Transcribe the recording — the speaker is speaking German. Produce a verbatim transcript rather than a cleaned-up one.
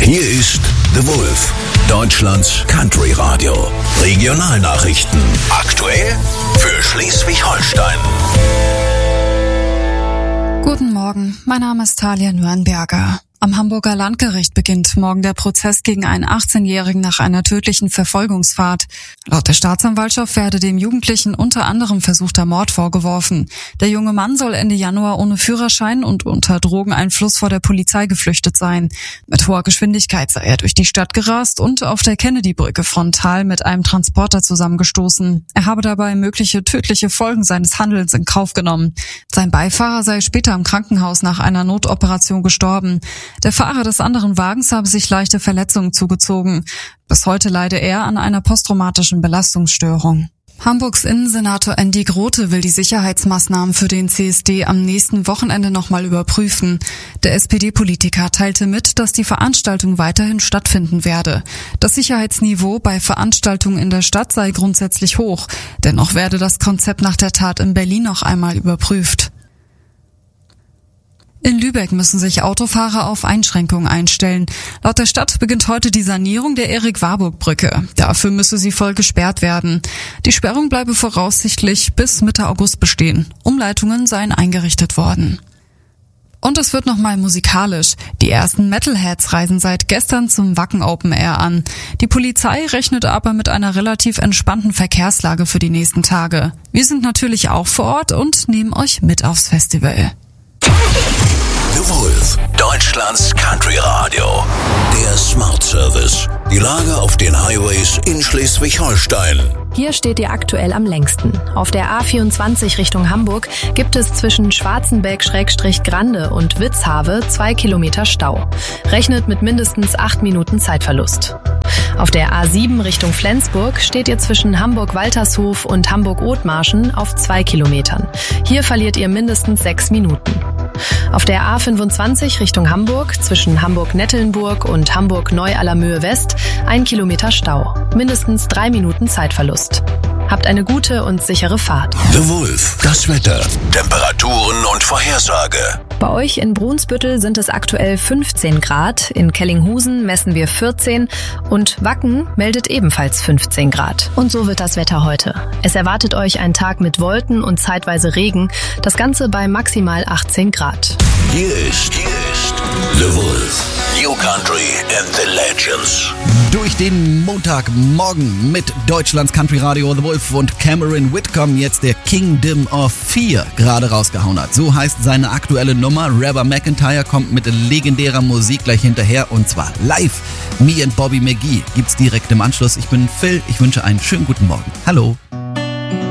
Hier ist The Wolf, Deutschlands Country Radio. Regionalnachrichten. Aktuell für Schleswig-Holstein. Guten Morgen, mein Name ist Talia Nürnberger. Am Hamburger Landgericht beginnt morgen der Prozess gegen einen achtzehnjährigen nach einer tödlichen Verfolgungsfahrt. Laut der Staatsanwaltschaft werde dem Jugendlichen unter anderem versuchter Mord vorgeworfen. Der junge Mann soll Ende Januar ohne Führerschein und unter Drogeneinfluss vor der Polizei geflüchtet sein. Mit hoher Geschwindigkeit sei er durch die Stadt gerast und auf der Kennedy-Brücke frontal mit einem Transporter zusammengestoßen. Er habe dabei mögliche tödliche Folgen seines Handelns in Kauf genommen. Sein Beifahrer sei später im Krankenhaus nach einer Notoperation gestorben. Der Fahrer des anderen Wagens habe sich leichte Verletzungen zugezogen. Bis heute leide er an einer posttraumatischen Belastungsstörung. Hamburgs Innensenator Andy Grote will die Sicherheitsmaßnahmen für den C S D am nächsten Wochenende nochmal überprüfen. Der S P D-Politiker teilte mit, dass die Veranstaltung weiterhin stattfinden werde. Das Sicherheitsniveau bei Veranstaltungen in der Stadt sei grundsätzlich hoch. Dennoch werde das Konzept nach der Tat in Berlin noch einmal überprüft. In Lübeck müssen sich Autofahrer auf Einschränkungen einstellen. Laut der Stadt beginnt heute die Sanierung der Erik-Warburg-Brücke. Dafür müsse sie voll gesperrt werden. Die Sperrung bleibe voraussichtlich bis Mitte August bestehen. Umleitungen seien eingerichtet worden. Und es wird nochmal musikalisch. Die ersten Metalheads reisen seit gestern zum Wacken Open Air an. Die Polizei rechnet aber mit einer relativ entspannten Verkehrslage für die nächsten Tage. Wir sind natürlich auch vor Ort und nehmen euch mit aufs Festival. The Wolf, Deutschlands Country Radio. Der Smart Service. Die Lage auf den Highways in Schleswig-Holstein. Hier steht ihr aktuell am längsten. Auf der A vierundzwanzig Richtung Hamburg gibt es zwischen Schwarzenbeck-Grande und Witzhave zwei Kilometer Stau. Rechnet mit mindestens acht Minuten Zeitverlust. Auf der A sieben Richtung Flensburg steht ihr zwischen Hamburg-Waltershof und Hamburg-Othmarschen auf zwei Kilometern. Hier verliert ihr mindestens sechs Minuten. Auf der A fünfundzwanzig Richtung Hamburg zwischen Hamburg-Nettelnburg und Hamburg-Neu-Allermöhe-West ein Kilometer Stau. Mindestens drei Minuten Zeitverlust. Habt eine gute und sichere Fahrt. The Wolf, das Wetter, Temperaturen und Vorhersage. Bei euch in Brunsbüttel sind es aktuell fünfzehn Grad, in Kellinghusen messen wir vierzehn und Wacken meldet ebenfalls fünfzehn Grad. Und so wird das Wetter heute. Es erwartet euch ein Tag mit Wolken und zeitweise Regen, das Ganze bei maximal achtzehn Grad. Hier ist, hier ist The Wolf, New Country and the Legends. Durch den Montagmorgen mit Deutschlands Country Radio The Wolf und Cameron Whitcomb jetzt der Kingdom of Fear gerade rausgehauen hat. So heißt seine aktuelle Nummer. Reba McEntire kommt mit legendärer Musik gleich hinterher und zwar live. Me and Bobby McGee gibt's direkt im Anschluss. Ich bin Phil, ich wünsche einen schönen guten Morgen. Hallo.